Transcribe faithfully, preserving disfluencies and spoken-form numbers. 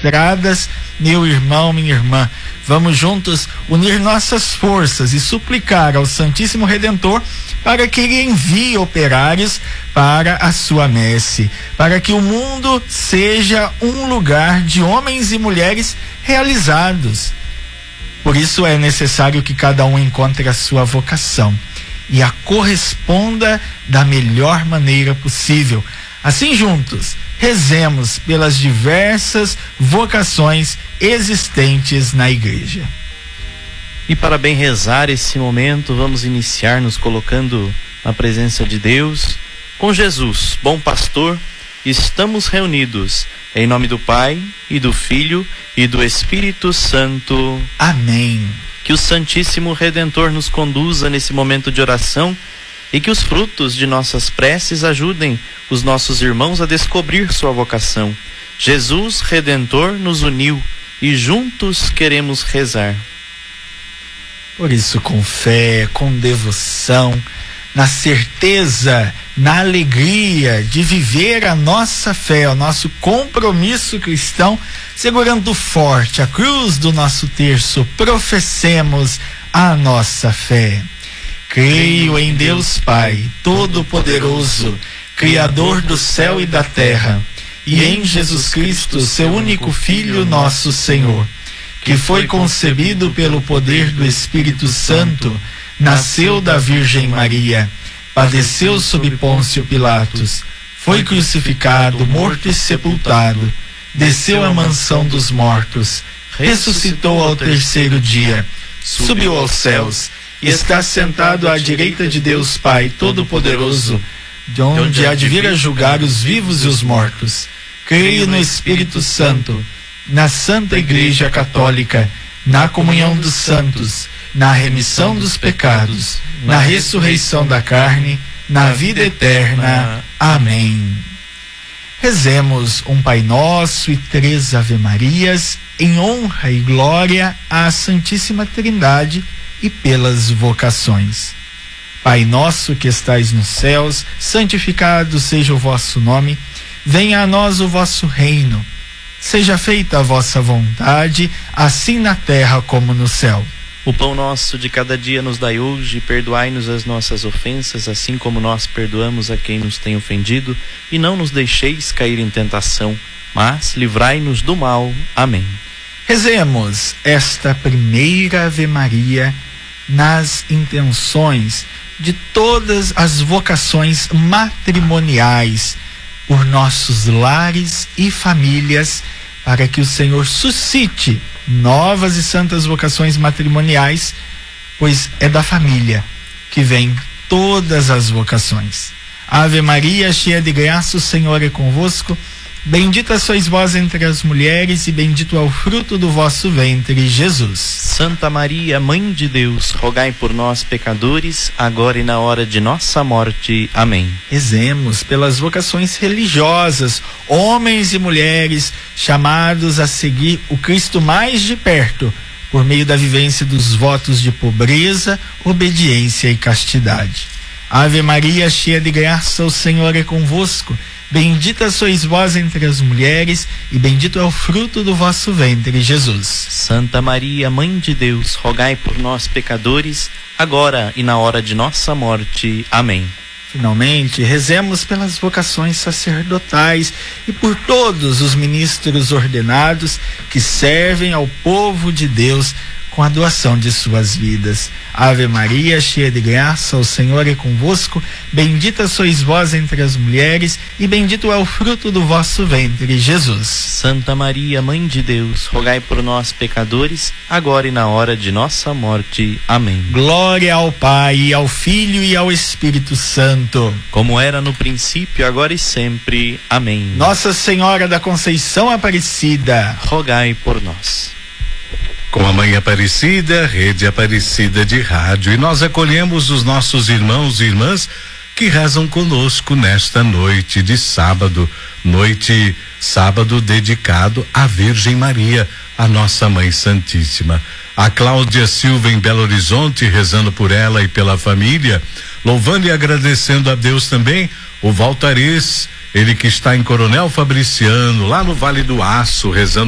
frustradas. Meu irmão, minha irmã, vamos juntos unir nossas forças e suplicar ao Santíssimo Redentor para que Ele envie operários para a sua messe, para que o mundo seja um lugar de homens e mulheres realizados. Por isso é necessário que cada um encontre a sua vocação e a corresponda da melhor maneira possível. Assim, juntos, rezemos pelas diversas vocações existentes na igreja. E para bem rezar esse momento, vamos iniciar nos colocando na presença de Deus. Com Jesus, bom pastor, estamos reunidos em nome do Pai e do Filho e do Espírito Santo. Amém. Que o Santíssimo Redentor nos conduza nesse momento de oração e que os frutos de nossas preces ajudem os nossos irmãos a descobrir sua vocação. Jesus Redentor nos uniu e juntos queremos rezar. Por isso, com fé, com devoção, na certeza, na alegria de viver a nossa fé, o nosso compromisso cristão, segurando forte a cruz do nosso terço, professemos a nossa fé. Creio em Deus Pai, Todo-Poderoso, Criador do céu e da terra, e em Jesus Cristo, seu único Filho, nosso Senhor, que foi concebido pelo poder do Espírito Santo, nasceu da Virgem Maria, padeceu sob Pôncio Pilatos, foi crucificado, morto e sepultado, desceu à mansão dos mortos, ressuscitou ao terceiro dia, subiu aos céus, e está sentado à direita de Deus Pai Todo-Poderoso, de onde há de vir a julgar os vivos e os mortos. Creio no Espírito Santo, na Santa Igreja Católica, na comunhão dos santos, na remissão dos pecados, na ressurreição da carne, na vida eterna. Amém. Rezemos um Pai Nosso e três Ave-Marias em honra e glória à Santíssima Trindade e pelas vocações. Pai nosso que estais nos céus, santificado seja o vosso nome. Venha a nós o vosso reino. Seja feita a vossa vontade, assim na terra como no céu. O pão nosso de cada dia nos dai hoje, perdoai-nos as nossas ofensas, assim como nós perdoamos a quem nos tem ofendido, e não nos deixeis cair em tentação, mas livrai-nos do mal. Amém. Rezemos esta primeira Ave-Maria nas intenções de todas as vocações matrimoniais, por nossos lares e famílias, para que o Senhor suscite novas e santas vocações matrimoniais, pois é da família que vem todas as vocações. Ave Maria, cheia de graça, o Senhor é convosco. Bendita sois vós entre as mulheres, e bendito é o fruto do vosso ventre, Jesus. Santa Maria, Mãe de Deus, rogai por nós, pecadores, agora e na hora de nossa morte. Amém. Rezemos pelas vocações religiosas, homens e mulheres chamados a seguir o Cristo mais de perto, por meio da vivência dos votos de pobreza, obediência e castidade. Ave Maria, cheia de graça, o Senhor é convosco. Bendita sois vós entre as mulheres, e bendito é o fruto do vosso ventre, Jesus. Santa Maria, Mãe de Deus, rogai por nós, pecadores, agora e na hora de nossa morte. Amém. Finalmente, rezemos pelas vocações sacerdotais e por todos os ministros ordenados que servem ao povo de Deus com a doação de suas vidas. Ave Maria, cheia de graça, o Senhor é convosco. Bendita sois vós entre as mulheres, e bendito é o fruto do vosso ventre, Jesus. Santa Maria, Mãe de Deus, rogai por nós, pecadores, agora e na hora de nossa morte. Amém. Glória ao Pai, ao Filho e ao Espírito Santo, como era no princípio, agora e sempre. Amém. Nossa Senhora da Conceição Aparecida, rogai por nós. Com a Mãe Aparecida, Rede Aparecida de Rádio, e nós acolhemos os nossos irmãos e irmãs que rezam conosco nesta noite de sábado, noite sábado dedicado à Virgem Maria, a nossa Mãe Santíssima. A Cláudia Silva em Belo Horizonte, rezando por ela e pela família, louvando e agradecendo a Deus também. O Valtares, ele que está em Coronel Fabriciano, lá no Vale do Aço, rezando